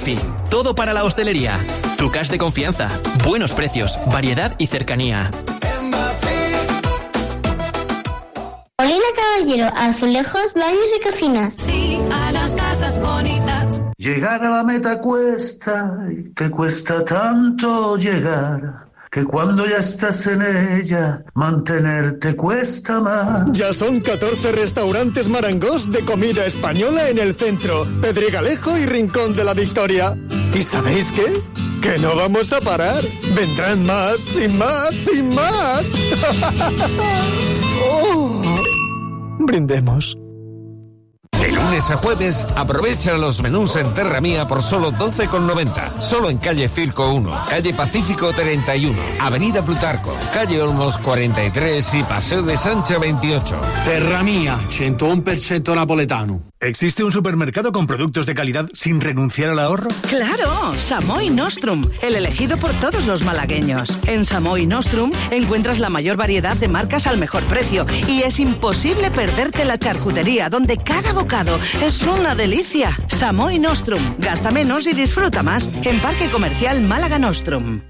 Mafi. Todo para la hostelería. Tu cash de confianza. Buenos precios, variedad y cercanía. Molina Caballero, azulejos, baños y cocinas. Sí, a las casas bonitas. Llegar a la meta cuesta, y te cuesta tanto llegar, que cuando ya estás en ella, mantenerte cuesta más. Ya son 14 restaurantes Marangós de comida española en el centro, Pedregalejo y Rincón de la Victoria. ¿Y sabéis qué? ¡Que no vamos a parar! ¡Vendrán más y más y más! ¡Oh! Brindemos. De lunes a jueves, aprovecha los menús en Terra Mía por solo 12,90. Solo en calle Circo 1, calle Pacífico 31, avenida Plutarco, calle Olmos 43 y Paseo de Sancha 28. Terra Mía, 101% napoletano. ¿Existe un supermercado con productos de calidad sin renunciar al ahorro? ¡Claro! Samoi Nostrum, el elegido por todos los malagueños. En Samoi Nostrum encuentras la mayor variedad de marcas al mejor precio y es imposible perderte la charcutería, donde cada bocado es una delicia. Samoi Nostrum, gasta menos y disfruta más. En Parque Comercial Málaga Nostrum.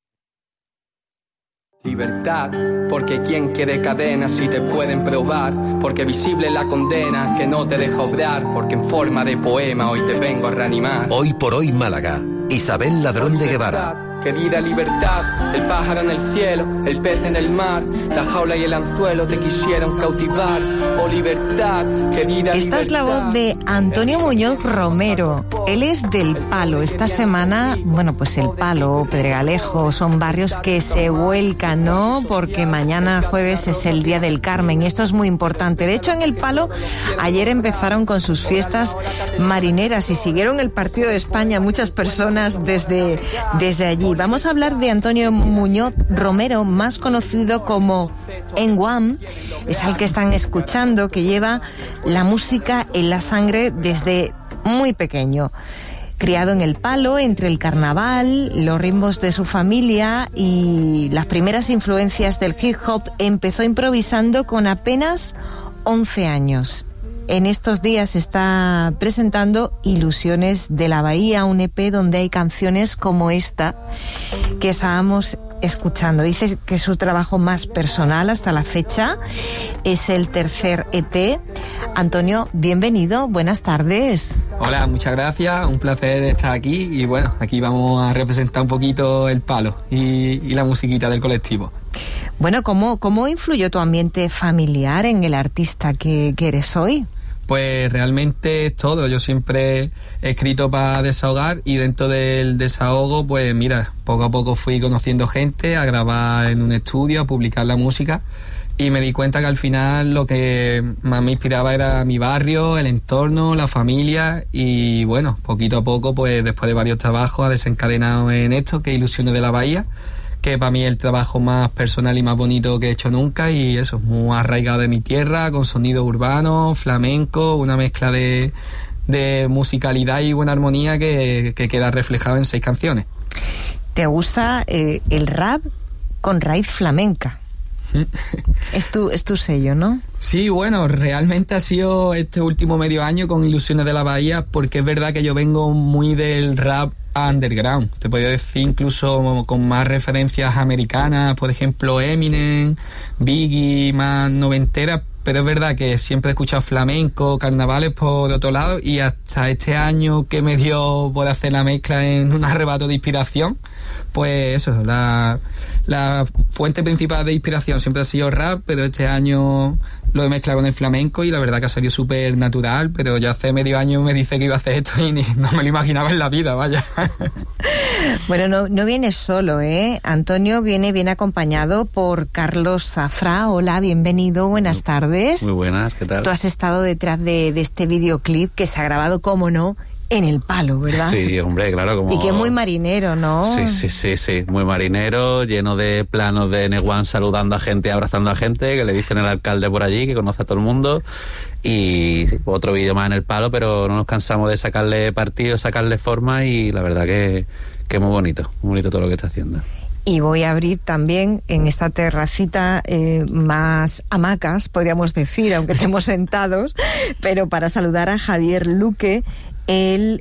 Libertad, porque quien quiere cadenas si te pueden probar, porque visible la condena que no te deja obrar, porque en forma de poema hoy te vengo a reanimar. Hoy por hoy Málaga, Isabel Ladrón de Guevara. Querida libertad, el pájaro en el cielo, el pez en el mar, la jaula y el anzuelo te quisieron cautivar. Oh libertad, querida Esta libertad. Es la voz de Antonio Muñoz Romero. Él es del Palo. Esta semana, bueno, pues el Palo, Pedregalejo, son barrios que se vuelcan, ¿no? Porque mañana jueves es el Día del Carmen y esto es muy importante. De hecho, en el Palo, ayer empezaron con sus fiestas marineras y siguieron el partido de España muchas personas desde allí. Vamos a hablar de Antonio Muñoz Romero, más conocido como Enguam. Es al que están escuchando, que lleva la música en la sangre desde muy pequeño. Criado en el Palo, entre el carnaval, los ritmos de su familia y las primeras influencias del hip hop, empezó improvisando con apenas 11 años. En estos días está presentando Ilusiones de la Bahía, un EP donde hay canciones como esta que estábamos escuchando. Dice que es su trabajo más personal hasta la fecha, es el tercer EP. Antonio, bienvenido, buenas tardes. Hola, muchas gracias, un placer estar aquí y bueno, aquí vamos a representar un poquito el Palo y la musiquita del colectivo. Bueno, ¿cómo influyó tu ambiente familiar en el artista que eres hoy? Pues realmente es todo. Yo siempre he escrito para desahogar y dentro del desahogo, pues mira, poco a poco fui conociendo gente, a grabar en un estudio, a publicar la música y me di cuenta que al final lo que más me inspiraba era mi barrio, el entorno, la familia y bueno, poquito a poco, pues después de varios trabajos ha desencadenado en esto, que es Ilusiones de la Bahía, que para mí es el trabajo más personal y más bonito que he hecho nunca y eso, muy arraigado de mi tierra, con sonido urbano, flamenco, una mezcla de musicalidad y buena armonía que queda reflejado en 6 canciones. ¿Te gusta el rap con raíz flamenca? Es tu sello, ¿no? Sí, bueno, realmente ha sido este último medio año con Ilusiones de la Bahía porque es verdad que yo vengo muy del rap underground, te podría decir incluso con más referencias americanas, por ejemplo Eminem, Biggie, más noventeras, pero es verdad que siempre he escuchado flamenco, carnavales por otro lado y hasta este año que me dio por hacer la mezcla en un arrebato de inspiración, pues eso, la fuente principal de inspiración siempre ha sido rap, pero este año lo he mezclado con el flamenco y la verdad que ha salido súper natural, pero ya hace medio año me dice que iba a hacer esto y no me lo imaginaba en la vida, vaya. Bueno, no vienes solo, ¿eh? Antonio viene acompañado por Carlos Zafra. Hola, bienvenido, buenas tardes. Muy buenas, ¿qué tal? Tú has estado detrás de este videoclip que se ha grabado, cómo no, en el Palo, ¿verdad? Sí, hombre, claro. Como... Y que es muy marinero, ¿no? Sí, muy marinero, lleno de planos de Neguán saludando a gente, abrazando a gente, que le dicen el alcalde por allí, que conoce a todo el mundo. Y sí, otro vídeo más en el Palo, pero no nos cansamos de sacarle partido, sacarle forma y la verdad que es muy bonito todo lo que está haciendo. Y voy a abrir también en esta terracita más hamacas, podríamos decir, aunque estemos sentados, pero para saludar a Javier Luque Él,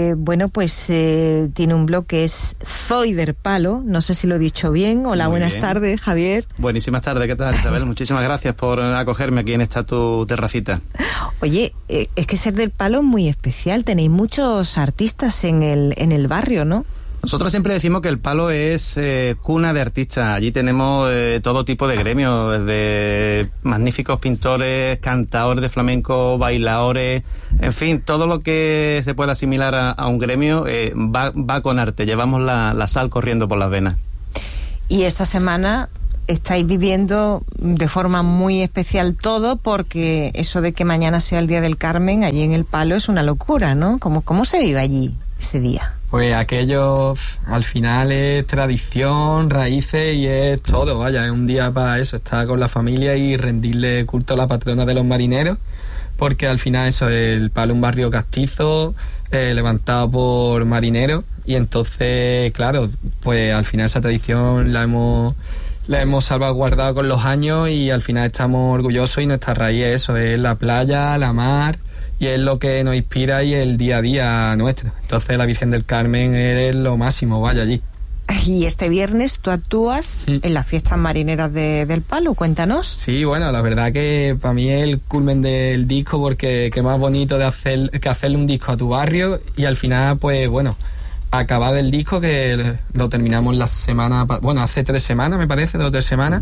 tiene un blog que es Zoider Palo, no sé si lo he dicho bien. Hola, Muy buenas bien. tardes, Javier. Buenísimas tardes, ¿qué tal, Isabel? Muchísimas gracias por acogerme aquí en esta tu terracita. Oye, es que Ser del Palo es muy especial, tenéis muchos artistas en el barrio, ¿no? Nosotros siempre decimos que el Palo es cuna de artistas. Allí tenemos todo tipo de gremios, desde magníficos pintores, cantadores de flamenco, bailadores, en fin, todo lo que se pueda asimilar a un gremio va con arte. Llevamos la sal corriendo por las venas. Y esta semana estáis viviendo de forma muy especial todo, porque eso de que mañana sea el Día del Carmen allí en el Palo es una locura, ¿no? ¿Cómo se vive allí ese día? Pues aquello al final es tradición, raíces y es todo, vaya, es un día para eso, estar con la familia y rendirle culto a la patrona de los marineros, porque al final eso, el Palo es un barrio castizo, levantado por marineros, y entonces, claro, pues al final esa tradición la hemos salvaguardado con los años y al final estamos orgullosos, y nuestra raíz es eso, es la playa, la mar, y es lo que nos inspira y el día a día nuestro. Entonces la Virgen del Carmen es lo máximo, vaya allí. Y este viernes tú actúas en las fiestas marineras del Palo, cuéntanos. Sí, bueno, la verdad que para mí es el culmen del disco, porque qué más bonito de hacerle un disco a tu barrio, y al final, pues bueno, acabar el disco, que lo terminamos la semana, hace 3 semanas, me parece, 2 o 3 semanas.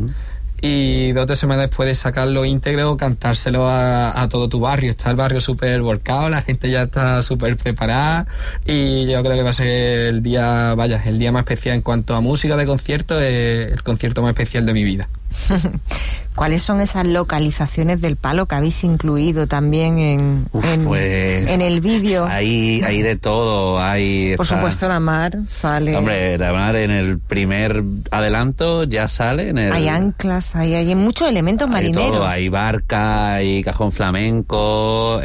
Y 2 o 3 semanas después de sacarlo íntegro, cantárselo a todo tu barrio. Está el barrio súper volcado, la gente ya está súper preparada, y yo creo que va a ser el día más especial en cuanto a música de concierto, el concierto más especial de mi vida. ¿Cuáles son esas localizaciones del Palo que habéis incluido también en el vídeo? Hay de todo. Por supuesto, la mar sale. Hombre, la mar en el primer adelanto ya sale. Hay anclas, hay muchos elementos marineros. Todo, hay barca, hay cajón flamenco,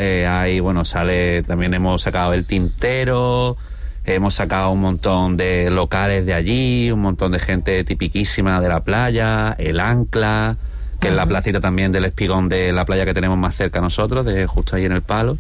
también hemos sacado el tintero. Hemos sacado un montón de locales de allí, un montón de gente tipiquísima de la playa, el ancla, que es la placita también del espigón de la playa que tenemos más cerca a nosotros, de justo ahí en el Palo,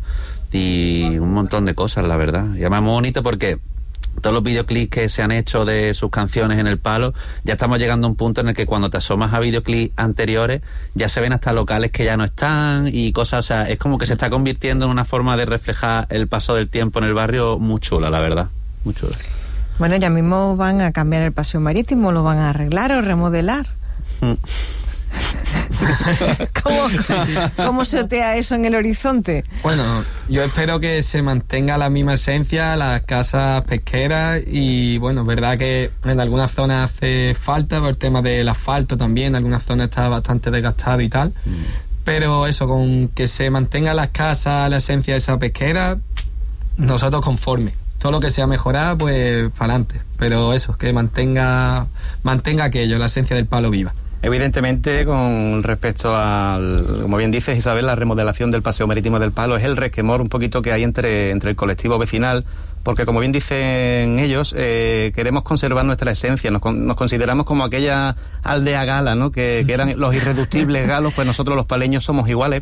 y un montón de cosas, la verdad. Y además muy bonito porque todos los videoclips que se han hecho de sus canciones en el Palo, ya estamos llegando a un punto en el que cuando te asomas a videoclips anteriores, ya se ven hasta locales que ya no están y cosas, o sea, es como que se está convirtiendo en una forma de reflejar el paso del tiempo en el barrio muy chula, la verdad. Muy chula. Bueno, ya mismo van a cambiar el paseo marítimo, lo van a arreglar o remodelar. ¿Cómo se otea eso en el horizonte? Bueno, yo espero que se mantenga la misma esencia, las casas pesqueras, y bueno, es verdad que en algunas zonas hace falta por el tema del asfalto también, en algunas zonas está bastante desgastado y tal, pero eso, con que se mantenga las casas, la esencia de esa pesquera, nosotros conformes. Todo lo que sea mejorar, pues para adelante, pero eso, que mantenga aquello, la esencia del Palo viva. Evidentemente, con respecto al, como bien dices, Isabel, la remodelación del paseo marítimo del Palo es el resquemor un poquito que hay entre el colectivo vecinal, porque como bien dicen ellos, queremos conservar nuestra esencia, nos consideramos como aquella aldea gala, ¿no? Que eran los irreductibles galos, pues nosotros los paleños somos iguales,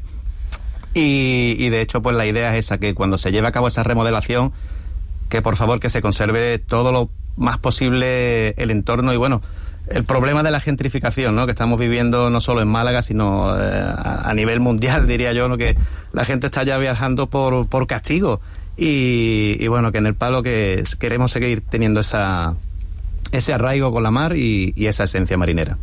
y de hecho pues la idea es esa, que cuando se lleve a cabo esa remodelación, que por favor que se conserve todo lo más posible el entorno. Y bueno, el problema de la gentrificación, ¿no?, que estamos viviendo no solo en Málaga, sino a nivel mundial, diría yo, ¿no?, que la gente está ya viajando por castigo, y bueno, que en el Palo que queremos seguir teniendo ese arraigo con la mar y esa esencia marinera.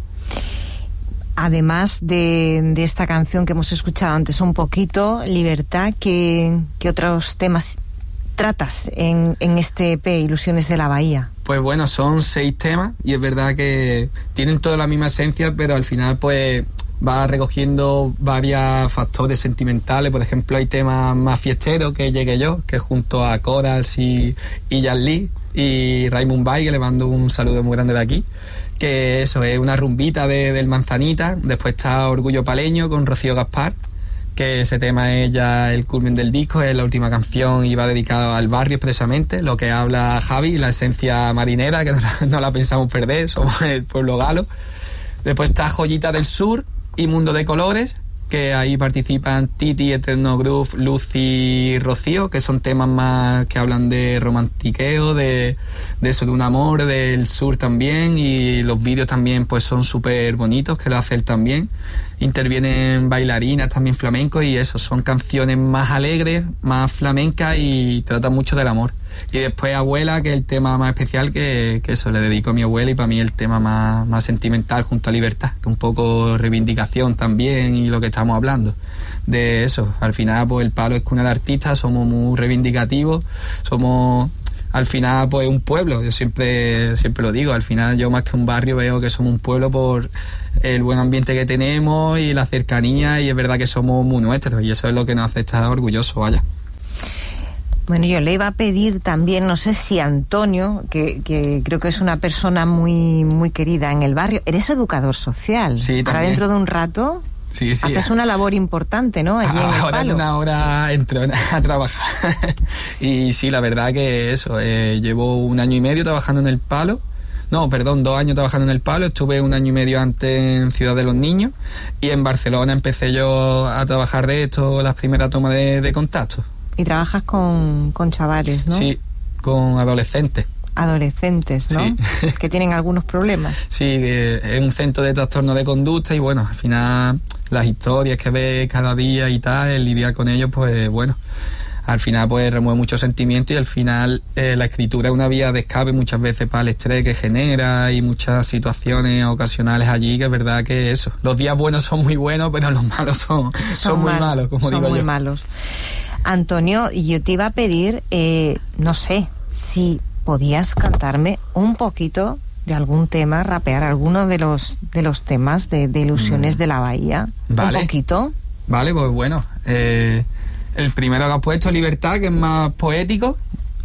Además de esta canción que hemos escuchado antes un poquito, Libertad, ¿qué otros temas tratas en este EP, Ilusiones de la Bahía? Pues bueno, son 6 temas y es verdad que tienen toda la misma esencia, pero al final pues va recogiendo varios factores sentimentales. Por ejemplo, hay temas más fiesteros, que Llegué Yo, que junto a Corals y Jan Lee y Raymond Bay, que le mando un saludo muy grande de aquí, que eso es una rumbita del Manzanita. Después está Orgullo Paleño con Rocío Gaspar, que ese tema es ya el culmen del disco, es la última canción y va dedicado al barrio expresamente, lo que habla Javi, la esencia marinera, que no la pensamos perder, somos el pueblo galo. Después está Joyita del Sur y Mundo de Colores, que ahí participan Titi, Eterno Groove, Lucy y Rocío, que son temas más que hablan de romantiqueo, de eso, de un amor, del sur también, y los vídeos también pues son súper bonitos, que lo hace él también. Intervienen bailarinas también flamencos, y eso, son canciones más alegres, más flamencas, y tratan mucho del amor. Y después Abuela, que es el tema más especial, que eso le dedico a mi abuela, y para mí el tema más sentimental, junto a Libertad, que un poco reivindicación también, y lo que estamos hablando de eso. Al final pues el Palo es cuna de artistas, somos muy reivindicativos, somos al final pues un pueblo. Yo siempre lo digo, al final yo más que un barrio veo que somos un pueblo por el buen ambiente que tenemos y la cercanía, y es verdad que somos muy nuestros, y eso es lo que nos hace estar orgullosos, vaya. Bueno, yo le iba a pedir también, no sé si Antonio, que creo que es una persona muy, muy querida en el barrio, eres educador social. Sí, también. Ahora dentro de un rato sí. haces una labor importante, ¿no? Allí en el Ahora Palo. en una hora entro a trabajar. Y sí, la verdad que eso, llevo 1 año y medio trabajando en el Palo. No, perdón, 2 años trabajando en el Palo. Estuve 1 año y medio antes en Ciudad de los Niños, y en Barcelona empecé yo a trabajar de esto, las primeras tomas de contacto. Y trabajas con chavales, ¿no? Sí, con adolescentes. Adolescentes, ¿no? Sí. Que tienen algunos problemas. Sí, es un centro de trastorno de conducta, y bueno, al final las historias que ves cada día y tal, el lidiar con ellos, pues bueno, al final pues remueve muchos sentimientos, y al final la escritura es una vía de escape muchas veces para el estrés que genera, y muchas situaciones ocasionales allí, que es verdad que eso, los días buenos son muy buenos, pero los malos son muy malos, como digo yo. Son muy malos. Antonio, yo te iba a pedir, no sé, si podías cantarme un poquito de algún tema, rapear alguno de los temas de Ilusiones de la Bahía. Vale. Un poquito. Vale, pues bueno, el primero que has puesto, Libertad, que es más poético,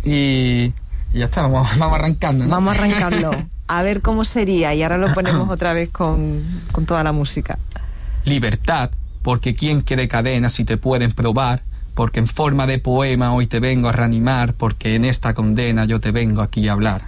y ya está, vamos arrancando, ¿no? Vamos arrancando. A ver cómo sería, y ahora lo ponemos otra vez con toda la música. Libertad, porque quién quiere cadenas si te pueden probar, porque en forma de poema hoy te vengo a reanimar, porque en esta condena yo te vengo aquí a hablar.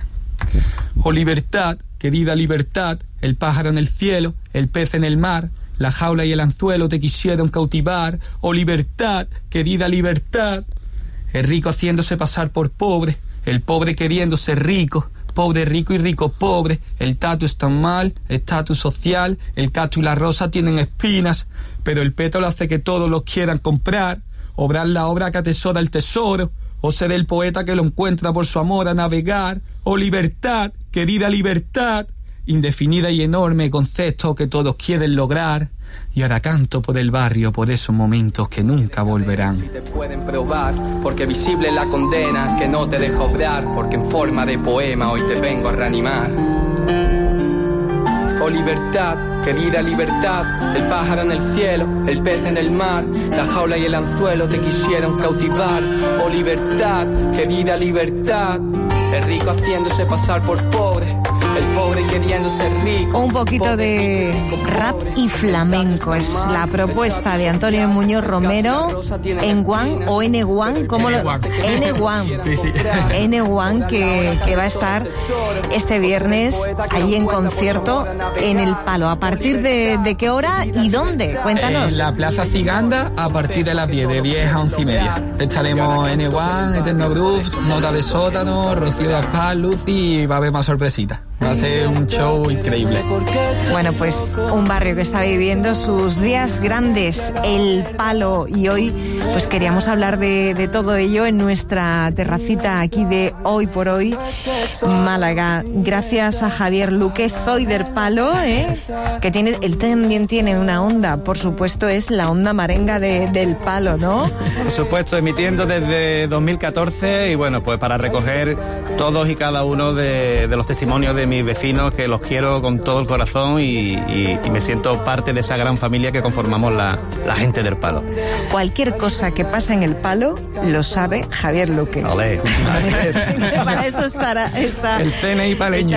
Oh libertad, querida libertad, el pájaro en el cielo, el pez en el mar, la jaula y el anzuelo te quisieron cautivar. Oh libertad, querida libertad, el rico haciéndose pasar por pobre, el pobre queriendo ser rico, pobre rico y rico pobre, el tatu está mal, estatus social, el cactus y la rosa tienen espinas, pero el pétalo hace que todos los quieran comprar. Obrar la obra que atesora el tesoro, o ser el poeta que lo encuentra por su amor a navegar. Oh libertad, querida libertad, indefinida y enorme concepto que todos quieren lograr. Y ahora canto por el barrio, por esos momentos que nunca volverán. Si te pueden probar, porque visible es la condena que no te deja obrar, porque en forma de poema hoy te vengo a reanimar. Oh libertad, querida libertad, el pájaro en el cielo, el pez en el mar, la jaula y el anzuelo te quisieron cautivar. Oh libertad, querida libertad, el rico haciéndose pasar por pobre, el pobre queriendo ser rico. Un poquito de rap y flamenco es la propuesta de Antonio Muñoz Romero en One o N1, ¿cómo lo? N1. Sí. N1 que va a estar este viernes allí en concierto en el Palo. ¿A partir de qué hora y dónde? Cuéntanos. En la Plaza Ciganda a partir de las 10, de 10 a 11:30. Estaremos N1, Eterno Groove, Nota de Sótano, Rocío de Aspal, Lucy, y va a haber más sorpresitas. Va a ser un show increíble. Bueno, pues un barrio que está viviendo sus días grandes, el Palo, y hoy pues queríamos hablar de todo ello en nuestra terracita aquí de Hoy por Hoy Málaga. Gracias a Javier Luque, Zoider Palo, que él también tiene una onda, por supuesto es la onda marenga del Palo, ¿no? Por supuesto, emitiendo desde 2014, y bueno, pues para recoger todos y cada uno de los testimonios de mis vecinos, que los quiero con todo el corazón, y me siento parte de esa gran familia que conformamos la gente del Palo. Cualquier cosa que pasa en el Palo lo sabe Javier Luque. Olé. Para eso está el CNI paleño.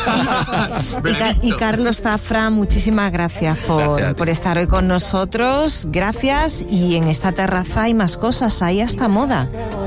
Y Carlos Zafra, muchísimas gracias por estar hoy con nosotros. Gracias, y en esta terraza hay más cosas, hay hasta moda.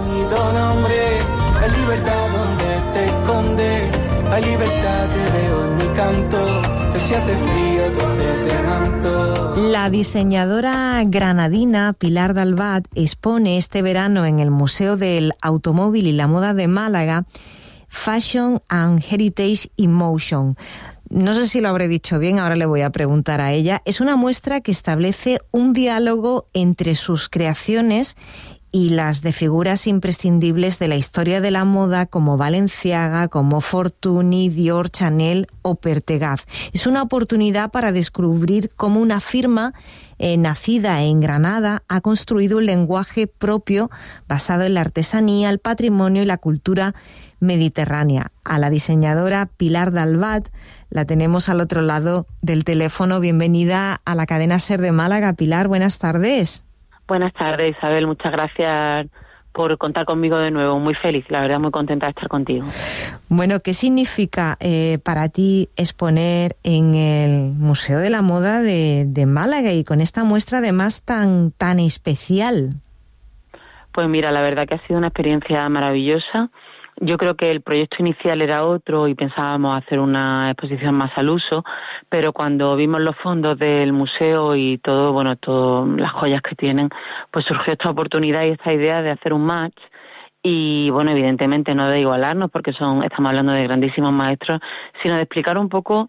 Hay libertad donde te esconde, hay libertad, te veo en mi canto, te si hace frío tú hacete manto. La diseñadora granadina Pilar Dalbat expone este verano en el Museo del Automóvil y la Moda de Málaga Fashion and Heritage in Motion. No sé si lo habré dicho bien, ahora le voy a preguntar a ella. Es una muestra que establece un diálogo entre sus creaciones y las de figuras imprescindibles de la historia de la moda como Balenciaga, como Fortuny, Dior, Chanel o Pertegaz. Es una oportunidad para descubrir cómo una firma nacida en Granada ha construido un lenguaje propio basado en la artesanía, el patrimonio y la cultura mediterránea. A la diseñadora Pilar Dalbat la tenemos al otro lado del teléfono. Bienvenida a la cadena SER de Málaga. Pilar, buenas tardes. Buenas tardes, Isabel. Muchas gracias por contar conmigo de nuevo. Muy feliz, la verdad, muy contenta de estar contigo. Bueno, ¿qué significa para ti exponer en el Museo de la Moda de Málaga y con esta muestra además tan especial? Pues mira, la verdad que ha sido una experiencia maravillosa. Yo creo que el proyecto inicial era otro y pensábamos hacer una exposición más al uso, pero cuando vimos los fondos del museo y todas las joyas que tienen, pues surgió esta oportunidad y esta idea de hacer un match. Y bueno, evidentemente no de igualarnos porque estamos hablando de grandísimos maestros, sino de explicar un poco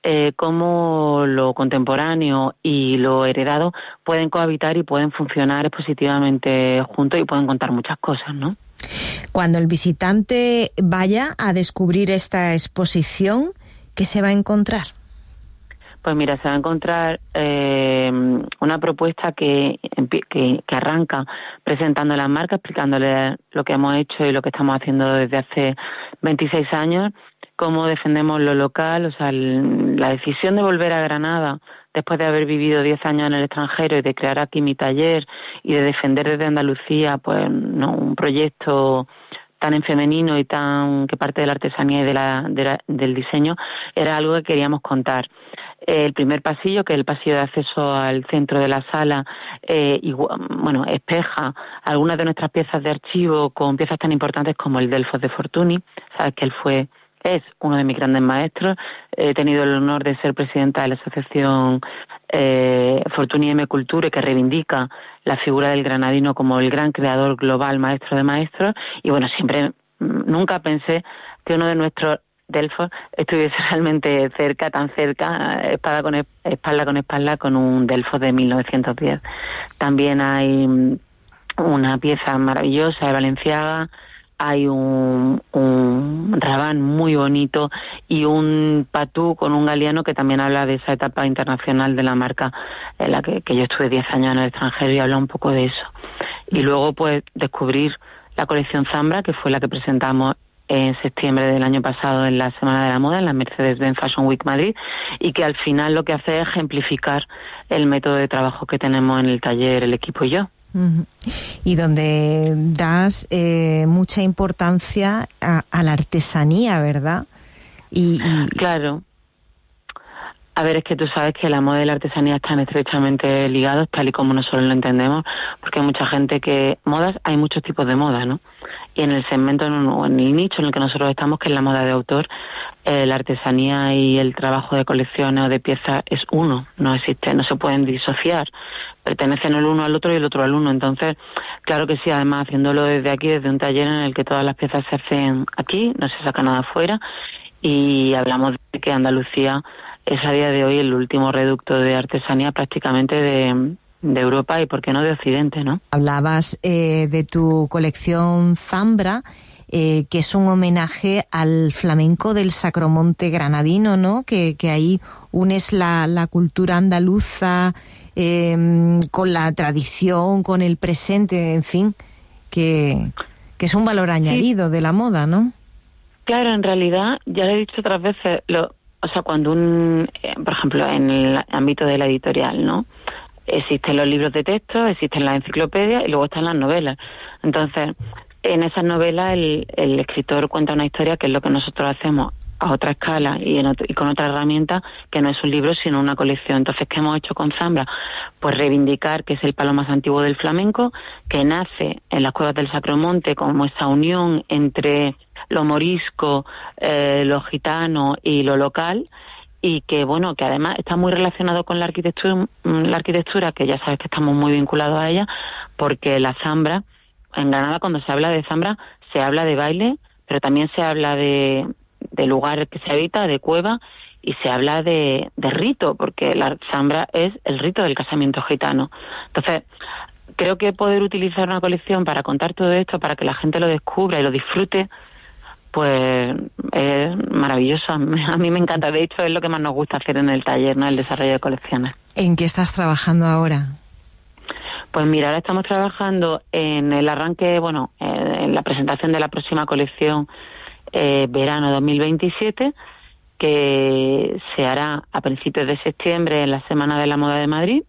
cómo lo contemporáneo y lo heredado pueden cohabitar y pueden funcionar expositivamente juntos y pueden contar muchas cosas, ¿no? Cuando el visitante vaya a descubrir esta exposición, ¿qué se va a encontrar? Pues mira, se va a encontrar una propuesta que arranca presentando las marcas, explicándole lo que hemos hecho y lo que estamos haciendo desde hace 26 años, cómo defendemos lo local, o sea, la decisión de volver a Granada después de haber vivido 10 años en el extranjero y de crear aquí mi taller y de defender desde Andalucía pues no un proyecto tan en femenino y tan que parte de la artesanía y del diseño, era algo que queríamos contar. El primer pasillo, que es el pasillo de acceso al centro de la sala, espeja algunas de nuestras piezas de archivo con piezas tan importantes como el Delfos de Fortuny. Sabes que él es uno de mis grandes maestros. He tenido el honor de ser presidenta de la asociación Fortuny M Culture, que reivindica la figura del granadino como el gran creador global, maestro de maestros. Y bueno, nunca pensé que uno de nuestros Delfos estuviese realmente tan cerca, espalda con espalda, con un Delfos de 1910. También hay una pieza maravillosa de Balenciaga, hay un rabán muy bonito y un patú con un galiano que también habla de esa etapa internacional de la marca en la que yo estuve 10 años en el extranjero y habla un poco de eso. Y luego pues descubrir la colección Zambra, que fue la que presentamos en septiembre del año pasado en la Semana de la Moda, en la Mercedes-Benz Fashion Week Madrid, y que al final lo que hace es ejemplificar el método de trabajo que tenemos en el taller, el equipo y yo. Y donde das mucha importancia a la artesanía, ¿verdad? Claro. A ver, es que tú sabes que la moda y la artesanía están estrechamente ligados, tal y como nosotros lo entendemos, porque hay mucha gente hay muchos tipos de moda, ¿no? Y en el segmento, en el nicho en el que nosotros estamos, que es la moda de autor, la artesanía y el trabajo de colecciones o de piezas es uno, no se pueden disociar, pertenecen el uno al otro y el otro al uno. Entonces, claro que sí, además haciéndolo desde aquí, desde un taller en el que todas las piezas se hacen aquí, no se saca nada afuera, y hablamos de que Andalucía es a día de hoy el último reducto de artesanía prácticamente de Europa y, ¿por qué no, de Occidente, ¿no? Hablabas de tu colección Zambra, que es un homenaje al flamenco del Sacromonte granadino, ¿no? Que ahí unes la cultura andaluza con la tradición, con el presente, en fin, que es un valor añadido de la moda, ¿no? Claro, en realidad, ya lo he dicho otras veces, cuando por ejemplo, en el ámbito de la editorial, ¿no? Existen los libros de texto, existen las enciclopedias y luego están las novelas. Entonces, en esas novelas el escritor cuenta una historia, que es lo que nosotros hacemos a otra escala y con otra herramienta, que no es un libro sino una colección. Entonces, ¿qué hemos hecho con Zambra? Pues reivindicar que es el palo más antiguo del flamenco, que nace en las cuevas del Sacromonte como esa unión entre lo morisco, lo gitano y lo local, y que bueno, que además está muy relacionado con la arquitectura, que ya sabes que estamos muy vinculados a ella, porque la zambra, en Granada cuando se habla de zambra, se habla de baile, pero también se habla de lugar que se habita, de cueva, y se habla de rito, porque la zambra es el rito del casamiento gitano. Entonces, creo que poder utilizar una colección para contar todo esto, para que la gente lo descubra y lo disfrute, pues es maravilloso. A mí me encanta. De hecho, es lo que más nos gusta hacer en el taller, ¿no? El desarrollo de colecciones. ¿En qué estás trabajando ahora? Pues mira, ahora estamos trabajando en el arranque, en la presentación de la próxima colección verano 2027, que se hará a principios de septiembre en la Semana de la Moda de Madrid.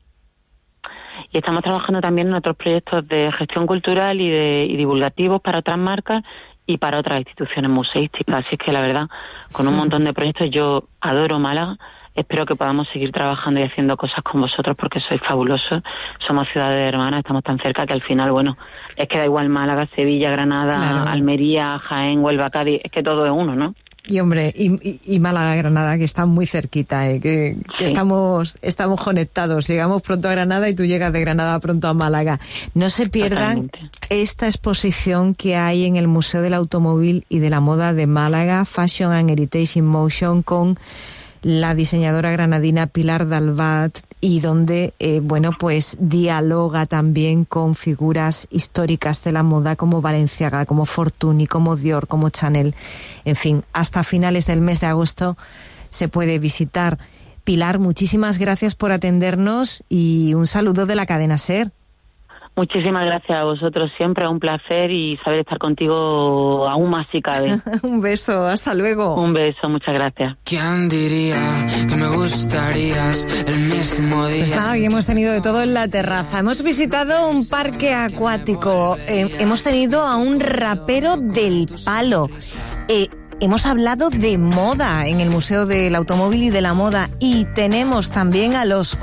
Y estamos trabajando también en otros proyectos de gestión cultural y divulgativos para otras marcas y para otras instituciones museísticas. Así que la verdad, con un montón de proyectos, yo adoro Málaga. Espero que podamos seguir trabajando y haciendo cosas con vosotros porque sois fabulosos. Somos ciudades hermanas, estamos tan cerca que al final, es que da igual Málaga, Sevilla, Granada, claro, Almería, Jaén, Huelva, Cádiz, es que todo es uno, ¿no? Y hombre, y Málaga, Granada, que está muy cerquita, que sí, estamos conectados. Llegamos pronto a Granada y tú llegas de Granada pronto a Málaga. No se pierdan esta exposición que hay en el Museo del Automóvil y de la Moda de Málaga, Fashion and Heritage in Motion, con la diseñadora granadina Pilar Dalbat, y donde, pues dialoga también con figuras históricas de la moda como Balenciaga, como Fortuny, como Dior, como Chanel. En fin, hasta finales del mes de agosto se puede visitar. Pilar, muchísimas gracias por atendernos y un saludo de la cadena SER. Muchísimas gracias a vosotros, siempre un placer y saber estar contigo aún más si cabe. Un beso, hasta luego. Un beso, muchas gracias. ¿Quién diría que me gustarías el mismo día? Pues nada, hoy hemos tenido de todo en la terraza. Hemos visitado un parque acuático, hemos tenido a un rapero del palo. Hemos hablado de moda en el Museo del Automóvil y de la Moda, y tenemos también a los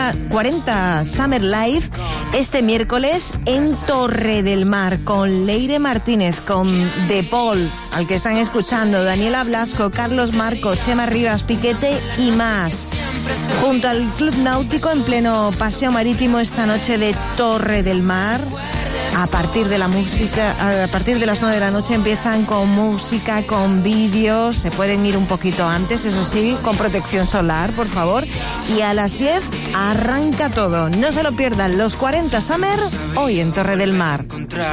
40 Summer Live este miércoles en Torre del Mar con Leire Martínez, con De Paul, al que están escuchando, Daniela Blasco, Carlos Marco, Chema Rivas, Piquete y más. Junto al Club Náutico en pleno paseo marítimo esta noche de Torre del Mar. A partir de las 9 de la noche empiezan con música, con vídeos, se pueden ir un poquito antes, eso sí, con protección solar, por favor. Y a las 10 arranca todo. No se lo pierdan, los 40 Summer, hoy en Torre del Mar.